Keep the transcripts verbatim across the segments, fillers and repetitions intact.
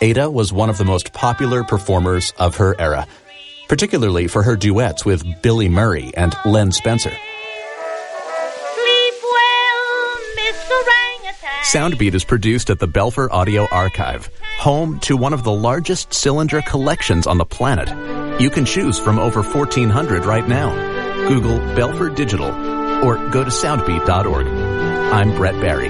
Ada was one of the most popular performers of her era, particularly for her duets with Billy Murray and Len Spencer. Sleep well, Miss Orangutan. Soundbeat is produced at the Belfer Audio Archive, home to one of the largest cylinder collections on the planet. You can choose from over fourteen hundred right now. Google Belfer Digital or go to soundbeat dot org. I'm Brett Barry.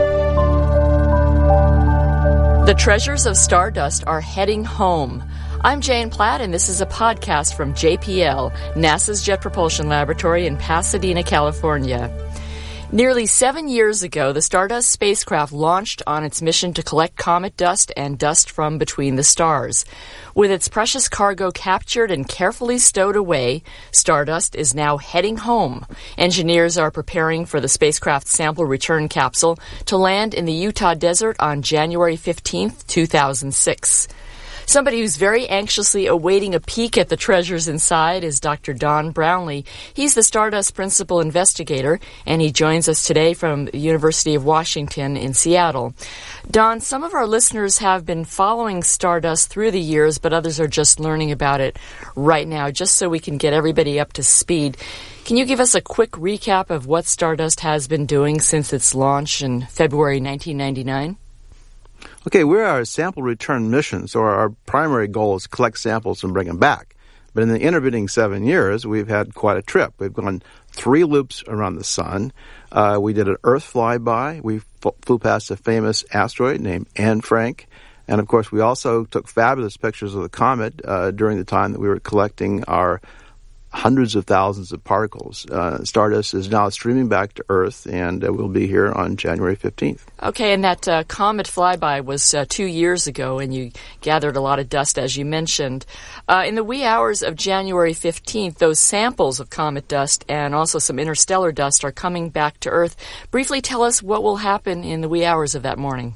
The treasures of Stardust are heading home. I'm Jane Platt, and this is a podcast from J P L, NASA's Jet Propulsion Laboratory in Pasadena, California. Nearly seven years ago, the Stardust spacecraft launched on its mission to collect comet dust and dust from between the stars. With its precious cargo captured and carefully stowed away, Stardust is now heading home. Engineers are preparing for the spacecraft's sample return capsule to land in the Utah desert on January fifteenth, two thousand six. Somebody who's very anxiously awaiting a peek at the treasures inside is Doctor Don Brownlee. He's the Stardust principal investigator, and he joins us today from the University of Washington in Seattle. Don, some of our listeners have been following Stardust through the years, but others are just learning about it right now, just so we can get everybody up to speed. Can you give us a quick recap of what Stardust has been doing since its launch in February nineteen ninety-nine? Okay, we're our sample return mission, so our primary goal is to collect samples and bring them back. But in the intervening seven years, we've had quite a trip. We've gone three loops around the sun. Uh, we did an Earth flyby. We f- flew past a famous asteroid named Anne Frank. And, of course, we also took fabulous pictures of the comet uh, during the time that we were collecting our hundreds of thousands of particles. Uh, Stardust is now streaming back to Earth, and uh, we'll be here on January fifteenth. Okay, and that uh, comet flyby was uh, two years ago, and you gathered a lot of dust, as you mentioned. Uh, in the wee hours of January fifteenth, those samples of comet dust and also some interstellar dust are coming back to Earth. Briefly tell us what will happen in the wee hours of that morning.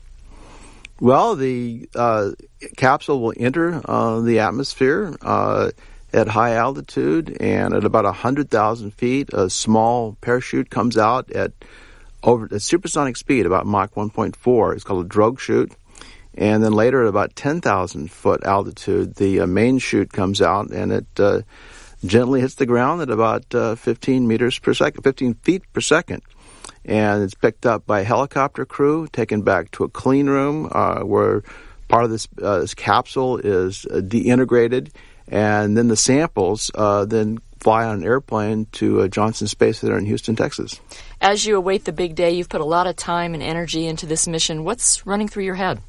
Well, the uh, capsule will enter uh, the atmosphere uh at high altitude, and at about one hundred thousand feet, a small parachute comes out at over at supersonic speed, about Mach one point four. It's called a drogue chute. And then later at about ten thousand foot altitude, the uh, main chute comes out, and it uh, gently hits the ground at about uh, fifteen meters per second, fifteen feet per second. And it's picked up by a helicopter crew, taken back to a clean room uh, where part of this, uh, this capsule is uh, deintegrated. And then the samples uh, then fly on an airplane to uh, Johnson Space Center in Houston, Texas. As you await the big day, you've put a lot of time and energy into this mission. What's running through your head?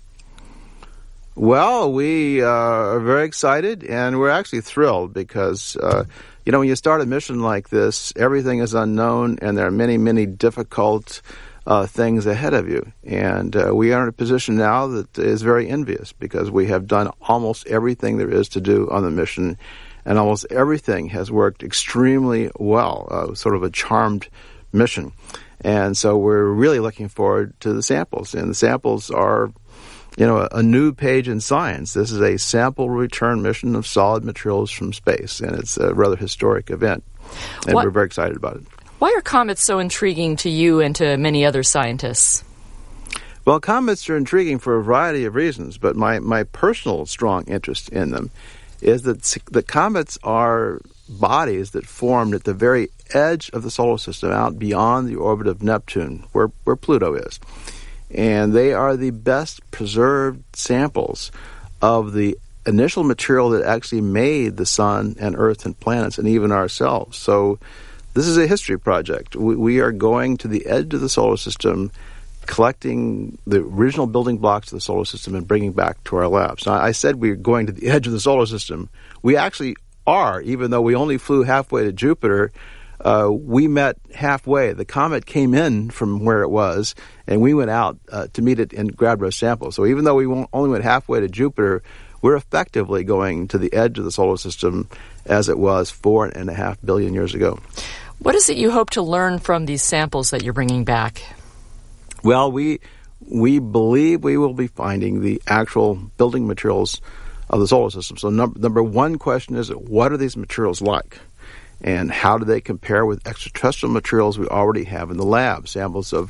Well, we uh, are very excited, and we're actually thrilled because, uh, you know, when you start a mission like this, everything is unknown, and there are many, many difficult Uh, things ahead of you. And uh, we are in a position now that is very envious because we have done almost everything there is to do on the mission, and almost everything has worked extremely well, uh, sort of a charmed mission. And so we're really looking forward to the samples. And the samples are, you know, a, a new page in science. This is a sample return mission of solid materials from space, and it's a rather historic event. And what? We're very excited about it. Why are comets so intriguing to you and to many other scientists? Well, comets are intriguing for a variety of reasons, but my, my personal strong interest in them is that the comets are bodies that formed at the very edge of the solar system, out beyond the orbit of Neptune, where, where Pluto is. And they are the best preserved samples of the initial material that actually made the sun and Earth and planets and even ourselves. So this is a history project. We, we are going to the edge of the solar system, collecting the original building blocks of the solar system and bringing back to our labs. Now, I said we're going to the edge of the solar system. We actually are, even though we only flew halfway to Jupiter. Uh, we met halfway. The comet came in from where it was, and we went out uh, to meet it and grab our samples. So even though we only went halfway to Jupiter, we're effectively going to the edge of the solar system as it was four and a half billion years ago. What is it you hope to learn from these samples that you're bringing back? Well, we we believe we will be finding the actual building materials of the solar system. So number, number one question is, what are these materials like? And how do they compare with extraterrestrial materials we already have in the lab? Samples of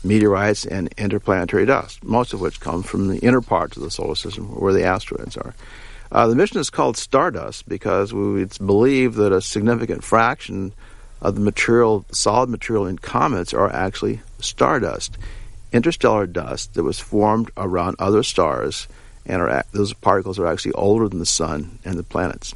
meteorites and interplanetary dust, most of which come from the inner parts of the solar system where the asteroids are. Uh, the mission is called Stardust because we, it's believed that a significant fraction of the material, solid material in comets are actually stardust, interstellar dust that was formed around other stars, and are, those particles are actually older than the sun and the planets.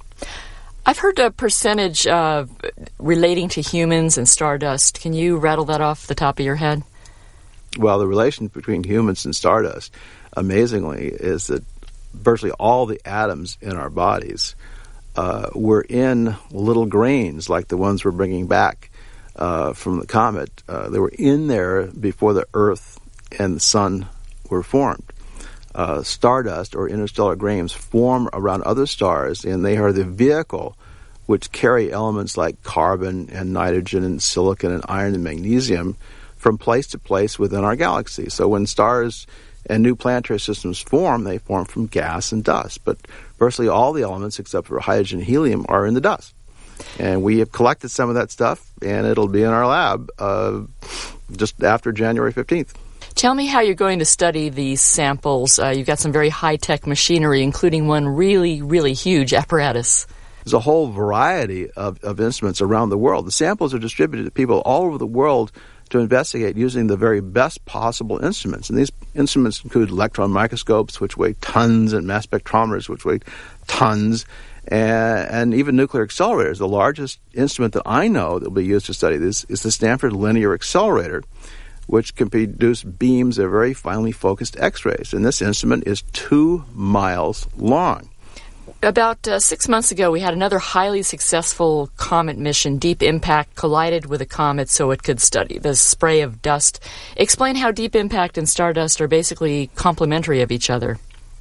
I've heard a percentage uh, relating to humans and stardust. Can you rattle that off the top of your head? Well, the relation between humans and stardust, amazingly, is that virtually all the atoms in our bodies uh, were in little grains like the ones we're bringing back uh, from the comet. Uh, they were in there before the Earth and the Sun were formed. Uh, stardust or interstellar grains form around other stars, and they are the vehicle which carry elements like carbon and nitrogen and silicon and iron and magnesium from place to place within our galaxy. So when stars and new planetary systems form, they form from gas and dust. But virtually all the elements, except for hydrogen and helium, are in the dust. And we have collected some of that stuff, and it'll be in our lab uh, just after January fifteenth. Tell me how you're going to study these samples. Uh, you've got some very high-tech machinery, including one really, really huge apparatus. There's a whole variety of, of instruments around the world. The samples are distributed to people all over the world to investigate using the very best possible instruments. And these instruments include electron microscopes, which weigh tons, and mass spectrometers, which weigh tons, and, and even nuclear accelerators. The largest instrument that I know that will be used to study this is the Stanford Linear Accelerator, which can produce beams of very finely focused X-rays. And this instrument is two miles long. About uh, six months ago, we had another highly successful comet mission. Deep Impact collided with a comet so it could study the spray of dust. Explain how Deep Impact and Stardust are basically complementary of each other.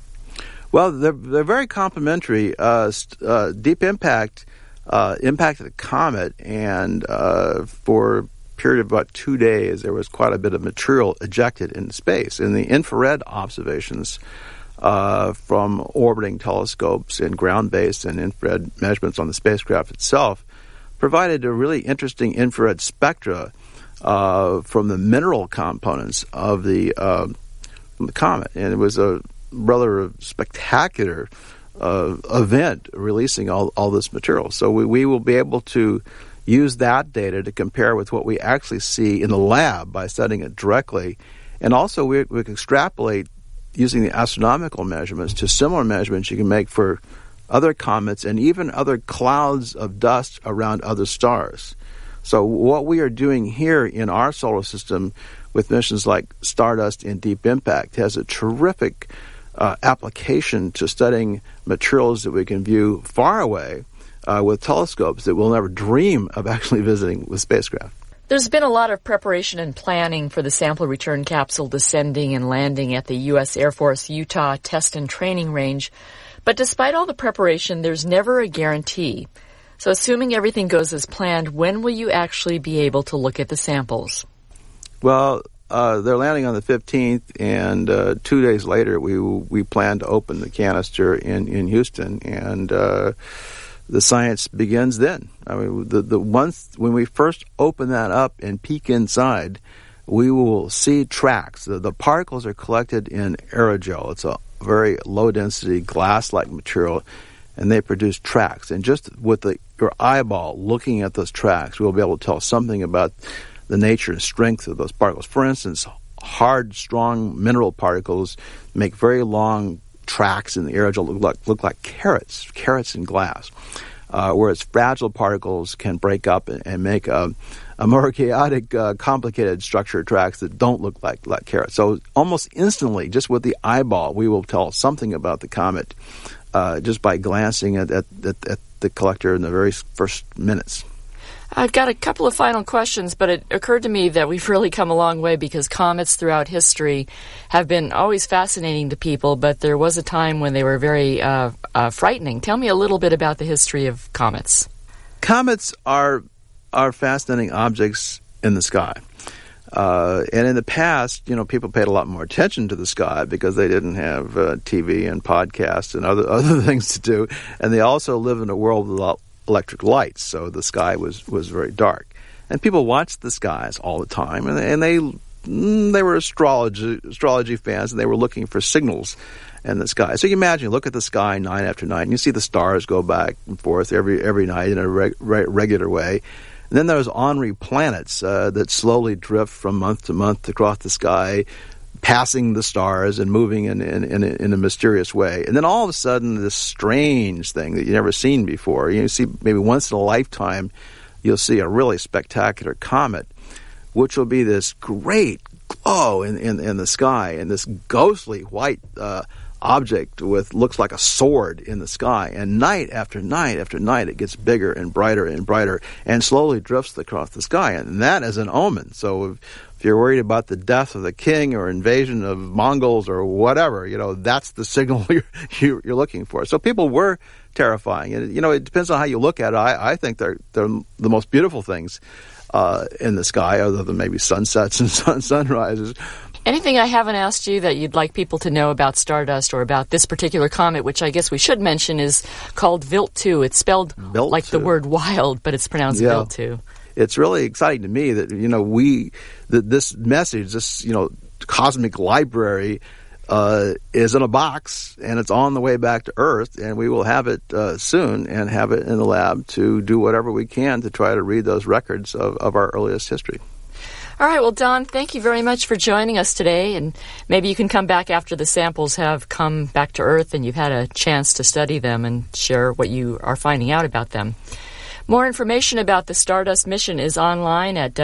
Well, they're, they're very complementary. Uh, uh, Deep Impact uh, impacted a comet, and uh, for period of about two days, there was quite a bit of material ejected into space. And the infrared observations uh, from orbiting telescopes and ground-based and infrared measurements on the spacecraft itself provided a really interesting infrared spectra uh, from the mineral components of the, uh, the comet. And it was a rather spectacular uh, event releasing all, all this material. So we, we will be able to use that data to compare with what we actually see in the lab by studying it directly. And also we, we can extrapolate using the astronomical measurements to similar measurements you can make for other comets and even other clouds of dust around other stars. So what we are doing here in our solar system with missions like Stardust and Deep Impact has a terrific uh, application to studying materials that we can view far away Uh, with telescopes that we'll never dream of actually visiting with spacecraft. There's been a lot of preparation and planning for the sample return capsule descending and landing at the U S Air Force Utah Test and Training Range. But despite all the preparation, there's never a guarantee. So assuming everything goes as planned, when will you actually be able to look at the samples? Well, uh, they're landing on the fifteenth, and uh, two days later we we plan to open the canister in, in Houston, and uh, the science begins then. I mean, the the once when we first open that up and peek inside, we will see tracks. The, the particles are collected in aerogel. It's a very low density glass-like material, and they produce tracks. And just with the, your eyeball looking at those tracks, we'll be able to tell something about the nature and strength of those particles. For instance, hard, strong mineral particles make very long tracks in the aerogel look like, look like carrots, carrots in glass, uh, whereas fragile particles can break up and, and make a, a more chaotic, uh, complicated structured tracks that don't look like, like carrots. So almost instantly, just with the eyeball, we will tell something about the comet uh, just by glancing at, at, at, at the collector in the very first minutes. I've got a couple of final questions, but it occurred to me that we've really come a long way because comets throughout history have been always fascinating to people, but there was a time when they were very uh, uh, frightening. Tell me a little bit about the history of comets. Comets are are fascinating objects in the sky. Uh, and in the past, you know, people paid a lot more attention to the sky because they didn't have uh, T V and podcasts and other other things to do. And they also live in a world without electric lights, so the sky was, was very dark. And people watched the skies all the time, and, and they mm, they were astrology astrology fans, and they were looking for signals in the sky. So you imagine, you look at the sky night after night, and you see the stars go back and forth every every night in a reg, re, regular way. And then there's ornery planets uh, that slowly drift from month to month across the sky, passing the stars and moving in, in, in, in a mysterious way. And then all of a sudden, this strange thing that you've never seen before. You see, maybe once in a lifetime, you'll see a really spectacular comet, which will be this great glow in, in, in the sky, and this ghostly white uh, object with looks like a sword in the sky. And night after night after night, it gets bigger and brighter and brighter and slowly drifts across the sky. And that is an omen. So if, if you're worried about the death of the king or invasion of Mongols or whatever, you know, that's the signal you're, you're looking for. So people were terrifying. And, you know, it depends on how you look at it. I, I think they're, they're the most beautiful things uh, in the sky, other than maybe sunsets and sun, sunrises. Anything I haven't asked you that you'd like people to know about Stardust or about this particular comet, which I guess we should mention is called Vilt two. It's spelled Vilt like two. The word wild, but it's pronounced Yeah. Vilt two. It's really exciting to me that, you know, we, that this message, this, you know, cosmic library uh, is in a box, and it's on the way back to Earth, and we will have it uh, soon and have it in the lab to do whatever we can to try to read those records of, of our earliest history. All right, well, Don, thank you very much for joining us today, and maybe you can come back after the samples have come back to Earth and you've had a chance to study them and share what you are finding out about them. More information about the Stardust mission is online at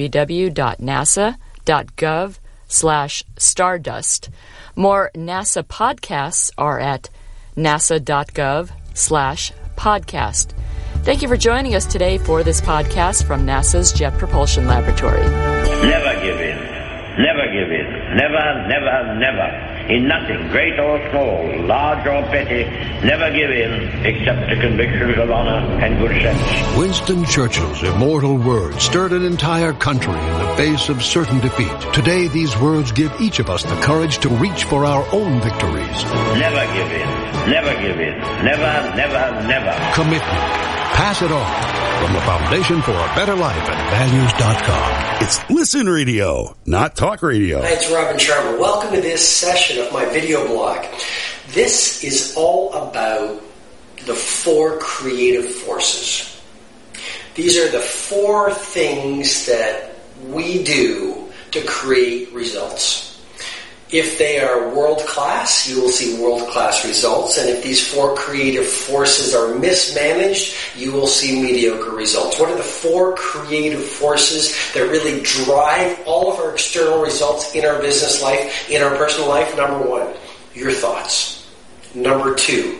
www.nasa.gov slash stardust. More NASA podcasts are at nasa.gov slash podcast. Thank you for joining us today for this podcast from NASA's Jet Propulsion Laboratory. Never give in. Never give in. Never, never, never. In nothing, great or small, large or petty, never give in except to convictions of honor and good sense. Winston Churchill's immortal words stirred an entire country in the face of certain defeat. Today, these words give each of us the courage to reach for our own victories. Never give in. Never give in. Never, never, never. Commitment. Pass it on. From the Foundation for a Better Life at values dot com. It's Listen Radio, not Talk Radio. Hi, it's Robin Sharma. Welcome to this session of my video blog. This is all about the four creative forces. These are the four things that we do to create results. If they are world-class, you will see world-class results. And if these four creative forces are mismanaged, you will see mediocre results. What are the four creative forces that really drive all of our external results in our business life, in our personal life? Number one, your thoughts. Number two,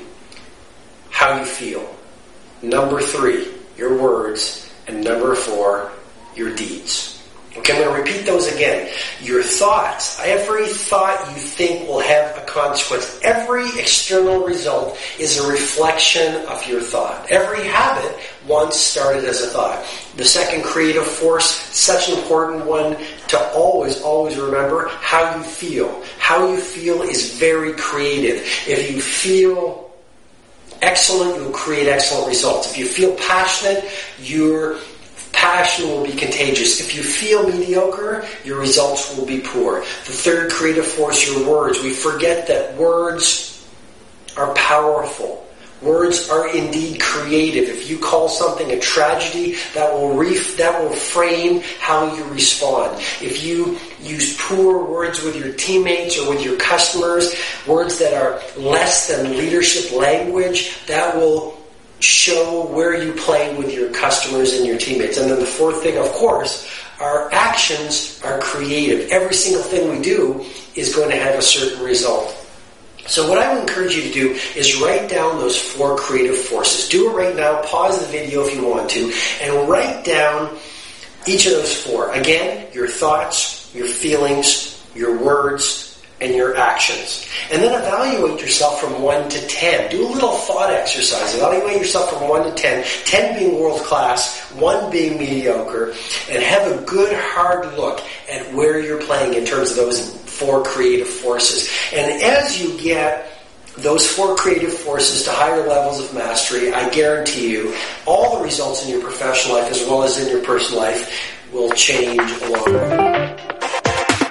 how you feel. Number three, your words. And number four, your deeds. Okay, I'm going to repeat those again. Your thoughts. Every thought you think will have a consequence. Every external result is a reflection of your thought. Every habit once started as a thought. The second creative force, such an important one to always, always remember, how you feel. How you feel is very creative. If you feel excellent, you'll create excellent results. If you feel passionate, you're passion will be contagious. If you feel mediocre, your results will be poor. The third creative force, your words. We forget that words are powerful. Words are indeed creative. If you call something a tragedy, that will ref- that will frame how you respond. If you use poor words with your teammates or with your customers, words that are less than leadership language, that will show where you play with your customers and your teammates. And then the fourth thing, of course, our actions are creative. Every single thing we do is going to have a certain result. So what I would encourage you to do is write down those four creative forces. Do it right now. Pause the video if you want to. And write down each of those four. Again, your thoughts, your feelings, your words, and your actions. And then evaluate yourself from one to ten. Do a little thought exercise. Evaluate yourself from one to ten. ten being world class, one being mediocre, and have a good hard look at where you're playing in terms of those four creative forces. And as you get those four creative forces to higher levels of mastery, I guarantee you all the results in your professional life as well as in your personal life will change along the way.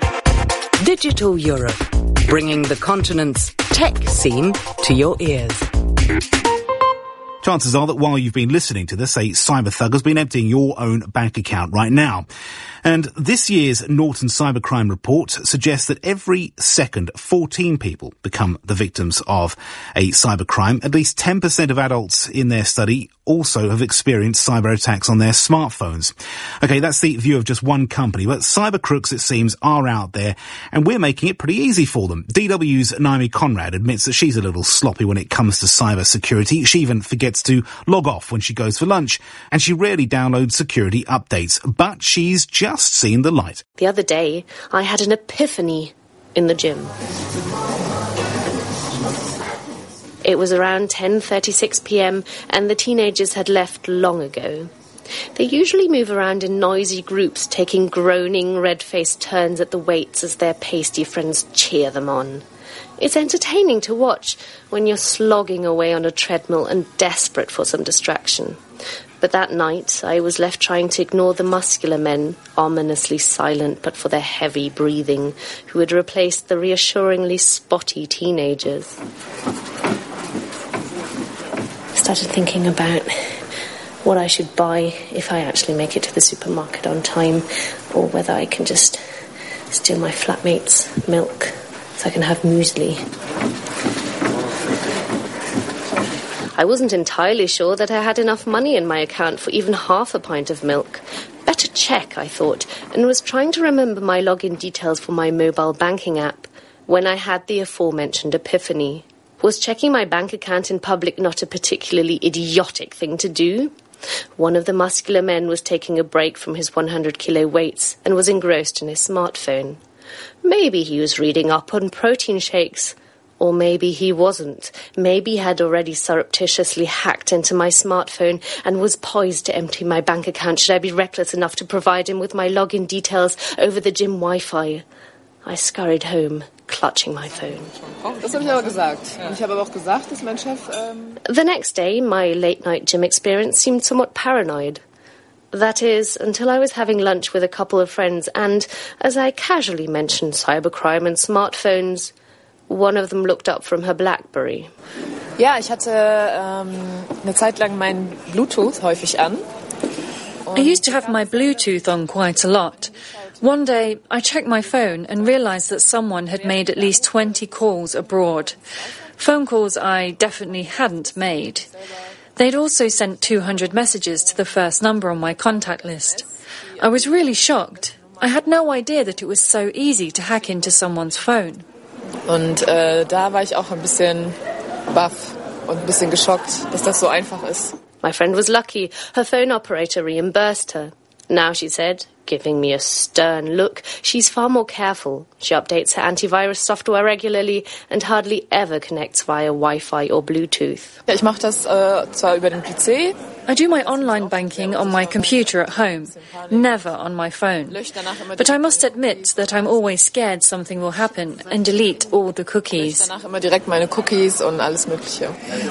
Digital Europe, bringing the continent's tech scene to your ears. Chances are that while you've been listening to this, a cyber thug has been emptying your own bank account right now. And this year's Norton Cybercrime Report suggests that every second, fourteen people become the victims of a cybercrime. At least ten percent of adults in their study also have experienced cyber attacks on their smartphones. Okay, that's the view of just one company, but cyber crooks, it seems, are out there, and we're making it pretty easy for them. D W's Naomi Conrad admits that she's a little sloppy when it comes to cyber security. She even forgets to log off when she goes for lunch, and she rarely downloads security updates, but she's just seen the light. The other day, I had an epiphany in the gym. It was around ten thirty-six p.m. and the teenagers had left long ago. They usually move around in noisy groups, taking groaning, red-faced turns at the weights as their pasty friends cheer them on. It's entertaining to watch when you're slogging away on a treadmill and desperate for some distraction. But that night, I was left trying to ignore the muscular men, ominously silent but for their heavy breathing, who had replaced the reassuringly spotty teenagers. I started thinking about what I should buy if I actually make it to the supermarket on time, or whether I can just steal my flatmate's milk so I can have muesli. I wasn't entirely sure that I had enough money in my account for even half a pint of milk. Better check, I thought, and was trying to remember my login details for my mobile banking app when I had the aforementioned epiphany. Was checking my bank account in public not a particularly idiotic thing to do? One of the muscular men was taking a break from his one hundred kilo weights and was engrossed in his smartphone. Maybe he was reading up on protein shakes. Or maybe he wasn't. Maybe he had already surreptitiously hacked into my smartphone and was poised to empty my bank account should I be reckless enough to provide him with my login details over the gym Wi-Fi. I scurried home, clutching my phone. Das habe ich aber gesagt. Und ich habe aber auch gesagt, dass mein Chef... Ähm The next day, my late-night gym experience seemed somewhat paranoid. That is, until I was having lunch with a couple of friends and, as I casually mentioned cybercrime and smartphones, one of them looked up from her BlackBerry. Ja, ich hatte ähm, eine Zeit lang mein Bluetooth häufig an. I used to have my Bluetooth on quite a lot. One day, I checked my phone and realised that someone had made at least twenty calls abroad. Phone calls I definitely hadn't made. They'd also sent two hundred messages to the first number on my contact list. I was really shocked. I had no idea that it was so easy to hack into someone's phone. Und äh, da war ich auch ein bisschen baff und ein bisschen geschockt, dass das so einfach ist. My friend was lucky. Her phone operator reimbursed her. Now, she said, giving me a stern look, she's far more careful. She updates her antivirus software regularly and hardly ever connects via Wi-Fi or Bluetooth. Ja, ich mache das äh, zwar über den P C. I do my online banking on my computer at home, never on my phone. But I must admit that I'm always scared something will happen and delete all the cookies. Danach immer direkt meine Cookies und alles Mögliche.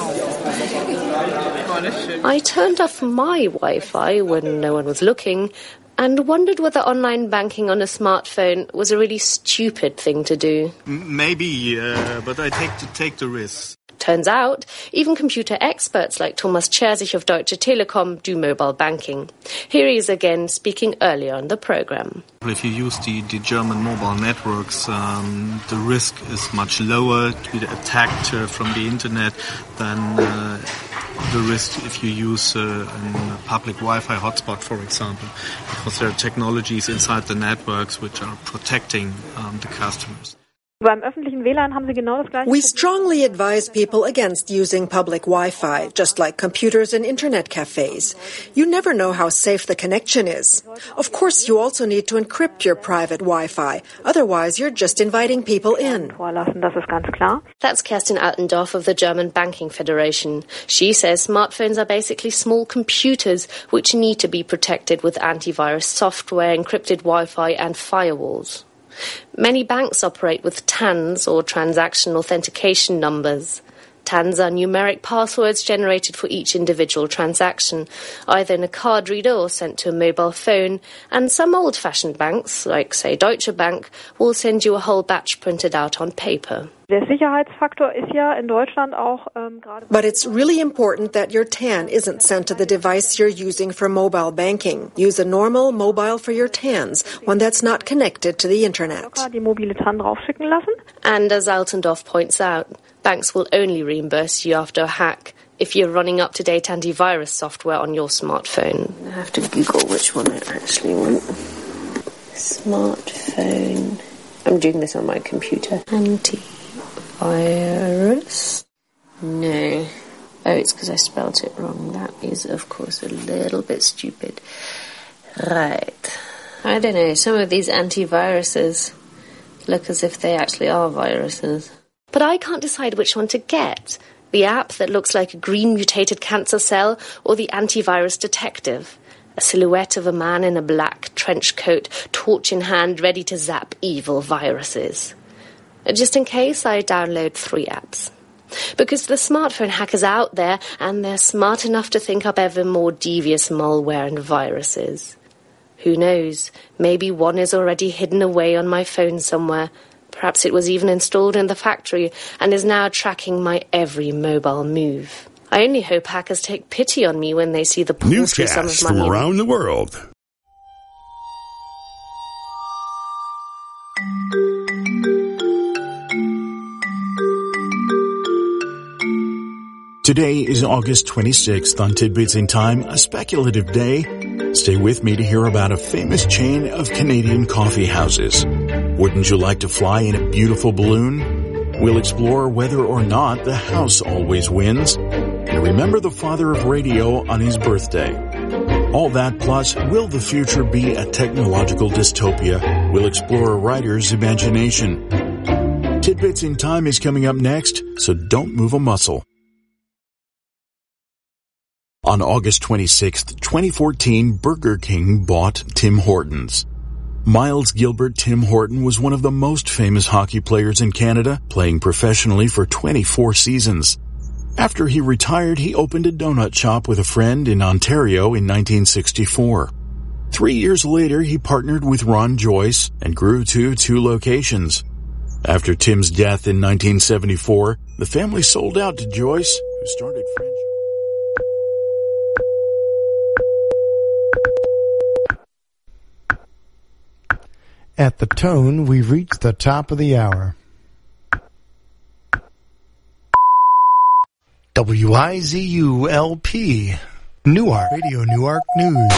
I turned off my Wi-Fi when no one was looking and wondered whether online banking on a smartphone was a really stupid thing to do. Maybe, uh, but I take to take the risk. Turns out, even computer experts like Thomas Chersich of Deutsche Telekom do mobile banking. Here he is again speaking earlier on the program. If you use the, the German mobile networks, um, the risk is much lower to be attacked uh, from the internet than uh, the risk if you use uh, a public Wi-Fi hotspot, for example, because there are technologies inside the networks which are protecting um, the customers. Beim öffentlichen W L A N haben Sie genau das gleiche. We strongly advise people against using public Wi-Fi, just like computers in internet cafes. You never know how safe the connection is. Of course, you also need to encrypt your private Wi-Fi. Otherwise, you're just inviting people in. Das ist ganz klar. That's Kerstin Altendorf of the German Banking Federation. She says smartphones are basically small computers which need to be protected with antivirus software, encrypted Wi-Fi and firewalls. Many banks operate with T A Ns, or transaction authentication numbers. T T A Ns are numeric passwords generated for each individual transaction, either in a card reader or sent to a mobile phone, and some old-fashioned banks, like, say, Deutsche Bank, will send you a whole batch printed out on paper. Der Sicherheitsfaktor ist ja in Deutschland auch ähm, gerade. But it's really important that your T A N isn't sent to the device you're using for mobile banking. Use a normal mobile for your T A Ns, one that's not connected to the internet. Die mobile T A N draufschicken lassen. And as Altendorf points out, banks will only reimburse you after a hack if you're running up-to-date antivirus software on your smartphone. I have to Google which one I actually want. Smartphone. I'm doing this on my computer. Anti. Virus? No. Oh, it's because I spelt it wrong. That is, of course, a little bit stupid. Right. I don't know. Some of these antiviruses look as if they actually are viruses. But I can't decide which one to get. The app that looks like a green mutated cancer cell or the antivirus detective. A silhouette of a man in a black trench coat, torch in hand, ready to zap evil viruses. Just in case, I download three apps. Because the smartphone hackers out there, and they're smart enough to think up ever more devious malware and viruses. Who knows, maybe one is already hidden away on my phone somewhere. Perhaps it was even installed in the factory and is now tracking my every mobile move. I only hope hackers take pity on me when they see the paltry sum of Newscasts money. from around the world. Today is August twenty-sixth. On Tidbits in Time, a speculative day. Stay with me to hear about a famous chain of Canadian coffee houses. Wouldn't you like to fly in a beautiful balloon? We'll explore whether or not the house always wins. And remember the father of radio on his birthday. All that plus, will the future be a technological dystopia? We'll explore a writer's imagination. Tidbits in Time is coming up next, so don't move a muscle. On August twenty-sixth, twenty fourteen, Burger King bought Tim Hortons. Miles Gilbert Tim Horton was one of the most famous hockey players in Canada, playing professionally for twenty-four seasons. After he retired, he opened a donut shop with a friend in Ontario in nineteen sixty-four. Three years later, he partnered with Ron Joyce and grew to two locations. After Tim's death in nineteen seventy-four, the family sold out to Joyce, who started franchise. At the tone, we've reached the top of the hour. W I Z U L P, Newark, Radio Newark News.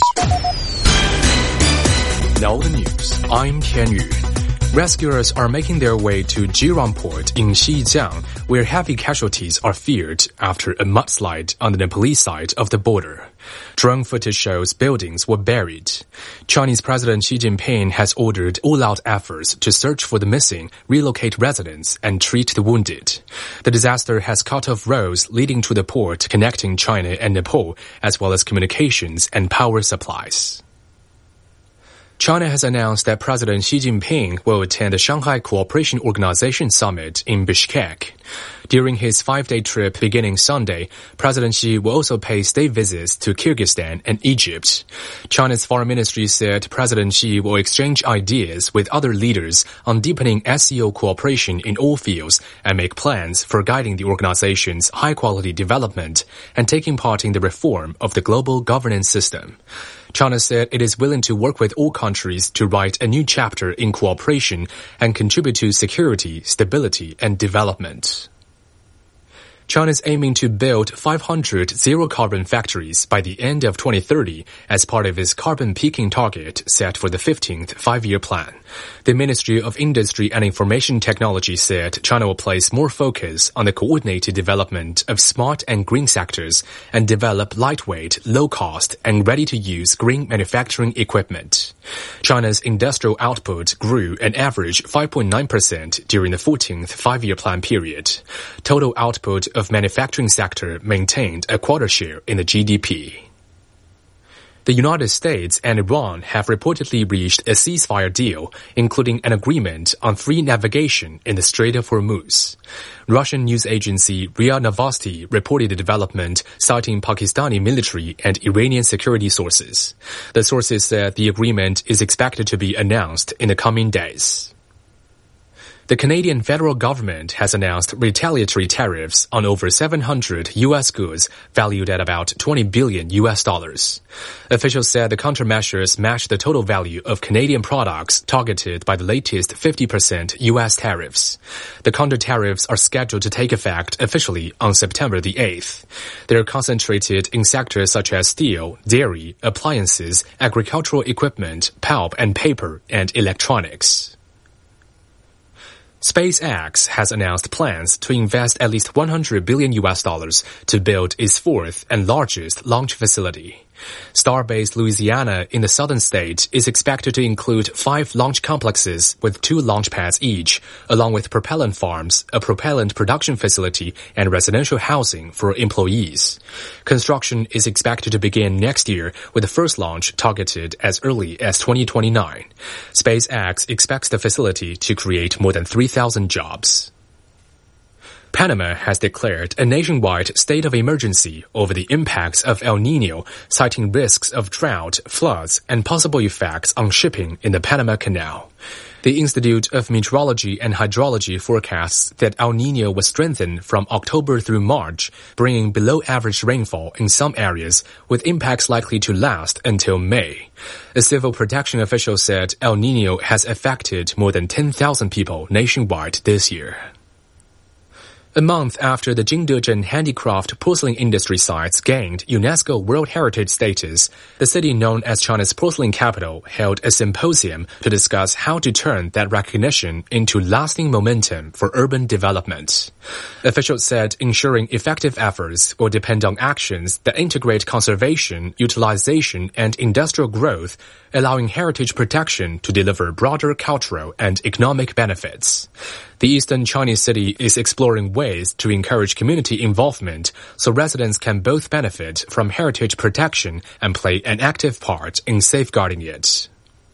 Now the news. I'm Tian Yu. Rescuers are making their way to Jirang Port in Xinjiang, where heavy casualties are feared after a mudslide on the Nepalese side of the border. Drone footage shows buildings were buried. Chinese President Xi Jinping has ordered all-out efforts to search for the missing, relocate residents, and treat the wounded. The disaster has cut off roads leading to the port connecting China and Nepal, as well as communications and power supplies. China has announced that President Xi Jinping will attend the Shanghai Cooperation Organization Summit in Bishkek. During his five-day trip beginning Sunday, President Xi will also pay state visits to Kyrgyzstan and Egypt. China's foreign ministry said President Xi will exchange ideas with other leaders on deepening S C O cooperation in all fields and make plans for guiding the organization's high-quality development and taking part in the reform of the global governance system. China said it is willing to work with all countries to write a new chapter in cooperation and contribute to security, stability, and development. China is aiming to build five hundred zero-carbon factories by the end of twenty thirty as part of its carbon peaking target set for the fifteenth five-year plan. The Ministry of Industry and Information Technology said China will place more focus on the coordinated development of smart and green sectors and develop lightweight, low-cost, and ready-to-use green manufacturing equipment. China's industrial output grew an average five point nine percent during the fourteenth five-year plan period. Total output of manufacturing sector maintained a quarter share in the G D P. The United States and Iran have reportedly reached a ceasefire deal, including an agreement on free navigation in the Strait of Hormuz. Russian news agency RIA Novosti reported the development, citing Pakistani military and Iranian security sources. The sources said the agreement is expected to be announced in the coming days. The Canadian federal government has announced retaliatory tariffs on over seven hundred U S goods valued at about twenty billion U S dollars. Officials said the countermeasures match the total value of Canadian products targeted by the latest fifty percent U S tariffs. The counter tariffs are scheduled to take effect officially on September the eighth. They are concentrated in sectors such as steel, dairy, appliances, agricultural equipment, pulp and paper, and electronics. SpaceX has announced plans to invest at least one hundred billion U S dollars to build its fourth and largest launch facility. Starbase Louisiana in the southern state is expected to include five launch complexes with two launch pads each, along with propellant farms, a propellant production facility, and residential housing for employees. Construction is expected to begin next year, with the first launch targeted as early as twenty twenty-nine. SpaceX expects the facility to create more than three thousand jobs. Panama has declared a nationwide state of emergency over the impacts of El Niño, citing risks of drought, floods, and possible effects on shipping in the Panama Canal. The Institute of Meteorology and Hydrology forecasts that El Niño will strengthen from October through March, bringing below-average rainfall in some areas, with impacts likely to last until May. A civil protection official said El Niño has affected more than ten thousand people nationwide this year. A month after the Jingdezhen handicraft porcelain industry sites gained UNESCO World Heritage status, the city known as China's porcelain capital held a symposium to discuss how to turn that recognition into lasting momentum for urban development. Officials said ensuring effective efforts will depend on actions that integrate conservation, utilization, and industrial growth, allowing heritage protection to deliver broader cultural and economic benefits. The eastern Chinese city is exploring ways to encourage community involvement so residents can both benefit from heritage protection and play an active part in safeguarding it.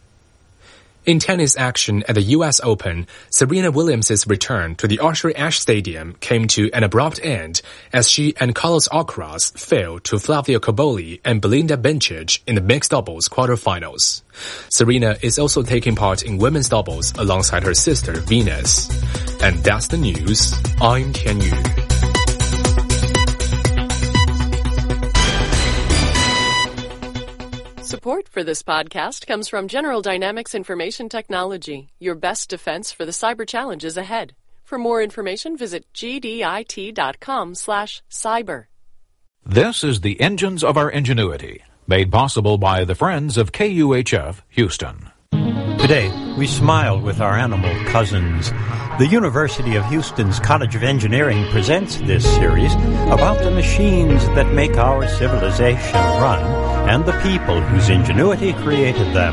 In tennis action at the U S Open, Serena Williams' return to the Arthur Ashe Stadium came to an abrupt end as she and Carlos Alcaraz fell to Flavia Cobolli and Belinda Bencic in the mixed doubles quarterfinals. Serena is also taking part in women's doubles alongside her sister Venus. And that's the news. I'm Tian Yu. Support for this podcast comes from General Dynamics Information Technology, your best defense for the cyber challenges ahead. For more information, visit gdit.com slash cyber. This is the Engines of Our Ingenuity, made possible by the Friends of K U H F Houston. Today, we smile with our animal cousins. The University of Houston's College of Engineering presents this series about the machines that make our civilization run and the people whose ingenuity created them.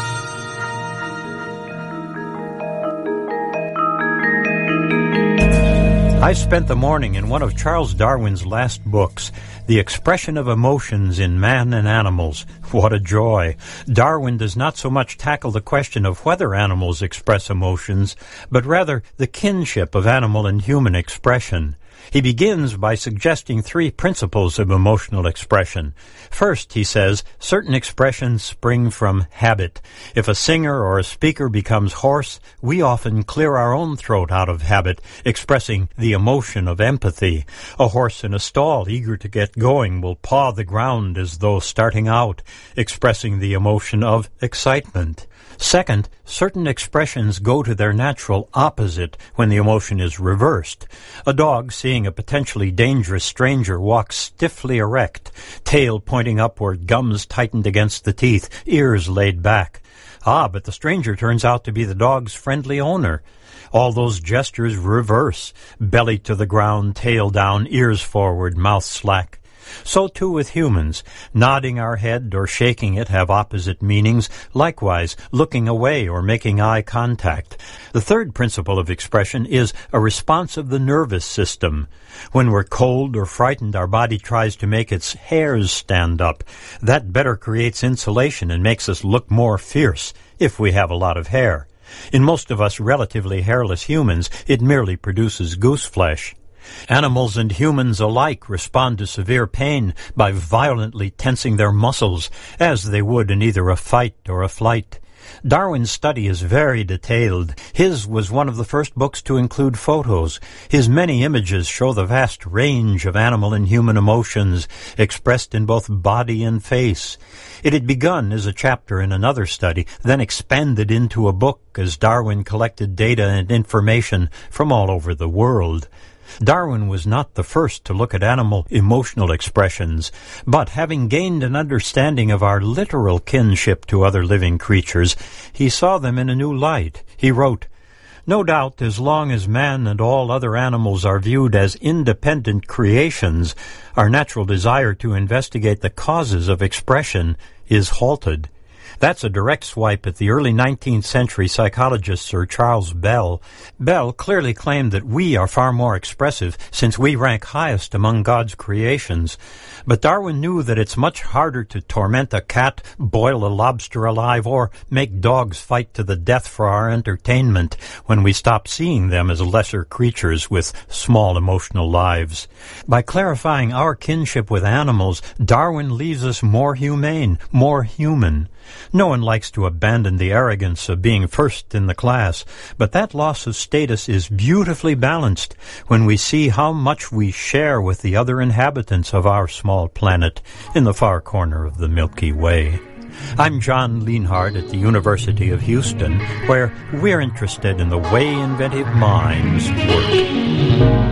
I spent the morning in one of Charles Darwin's last books, The Expression of Emotions in Man and Animals. What a joy! Darwin does not so much tackle the question of whether animals express emotions, but rather the kinship of animal and human expression. He begins by suggesting three principles of emotional expression. First, he says, certain expressions spring from habit. If a singer or a speaker becomes hoarse, we often clear our own throat out of habit, expressing the emotion of empathy. A horse in a stall, eager to get going, will paw the ground as though starting out, expressing the emotion of excitement. Second, certain expressions go to their natural opposite when the emotion is reversed. A dog, seeing a potentially dangerous stranger, walks stiffly erect, tail pointing upward, gums tightened against the teeth, ears laid back. Ah, but the stranger turns out to be the dog's friendly owner. All those gestures reverse, belly to the ground, tail down, ears forward, mouth slack. So too with humans. Nodding our head or shaking it have opposite meanings. Likewise, looking away or making eye contact. The third principle of expression is a response of the nervous system. When we're cold or frightened, our body tries to make its hairs stand up. That better creates insulation and makes us look more fierce if we have a lot of hair. In most of us relatively hairless humans, it merely produces goose flesh. Animals and humans alike respond to severe pain by violently tensing their muscles, as they would in either a fight or a flight. Darwin's study is very detailed. His was one of the first books to include photos. His many images show the vast range of animal and human emotions expressed in both body and face. It had begun as a chapter in another study, then expanded into a book as Darwin collected data and information from all over the world. Darwin was not the first to look at animal emotional expressions, but having gained an understanding of our literal kinship to other living creatures, he saw them in a new light. He wrote, "No doubt, as long as man and all other animals are viewed as independent creations, our natural desire to investigate the causes of expression is halted." That's a direct swipe at the early nineteenth century psychologist Sir Charles Bell. Bell clearly claimed that we are far more expressive since we rank highest among God's creations. But Darwin knew that it's much harder to torment a cat, boil a lobster alive, or make dogs fight to the death for our entertainment when we stop seeing them as lesser creatures with small emotional lives. By clarifying our kinship with animals, Darwin leaves us more humane, more human. No one likes to abandon the arrogance of being first in the class, but that loss of status is beautifully balanced when we see how much we share with the other inhabitants of our small planet in the far corner of the Milky Way. I'm John Lienhard at the University of Houston, where we're interested in the way inventive minds work.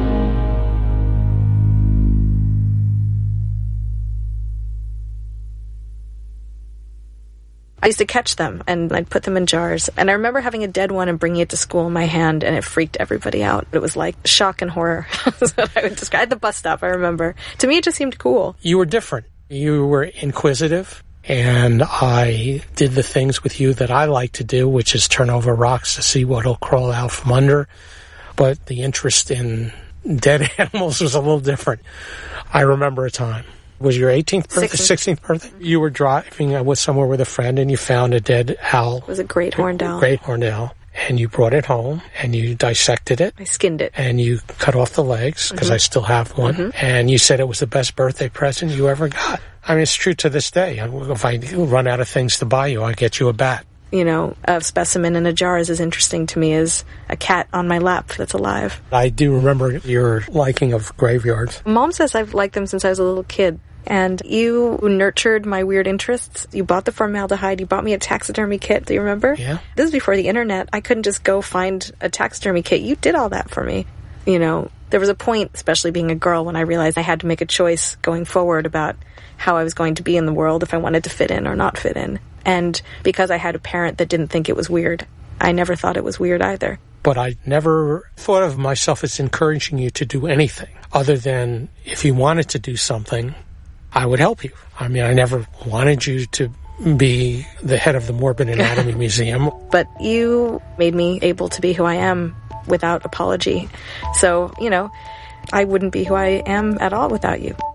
I used to catch them, and I'd put them in jars. And I remember having a dead one and bringing it to school in my hand, and it freaked everybody out. It was like shock and horror. That's what I would describe. At the bus stop, I remember. To me, it just seemed cool. You were different. You were inquisitive, and I did the things with you that I like to do, which is turn over rocks to see what'll crawl out from under. But the interest in dead animals was a little different. I remember a time. Was your eighteenth birthday, sixteenth birthday? You were driving with somewhere with a friend and you found a dead owl. It was a great horned owl. Great horned owl. And you brought it home and you dissected it. I skinned it. And you cut off the legs, because mm-hmm. I still have one. Mm-hmm. And you said it was the best birthday present you ever got. I mean, it's true to this day. If I run out of things to buy you, I'll get you a bat. You know, a specimen in a jar is as interesting to me as a cat on my lap that's alive. I do remember your liking of graveyards. Mom says I've liked them since I was a little kid. And you nurtured my weird interests. You bought the formaldehyde. You bought me a taxidermy kit. Do you remember? Yeah. This is before the internet. I couldn't just go find a taxidermy kit. You did all that for me. You know, there was a point, especially being a girl, when I realized I had to make a choice going forward about how I was going to be in the world, if I wanted to fit in or not fit in. And because I had a parent that didn't think it was weird, I never thought it was weird either. But I never thought of myself as encouraging you to do anything other than if you wanted to do something, I would help you. I mean, I never wanted you to be the head of the Morbid Anatomy Museum. But you made me able to be who I am without apology. So, you know, I wouldn't be who I am at all without you.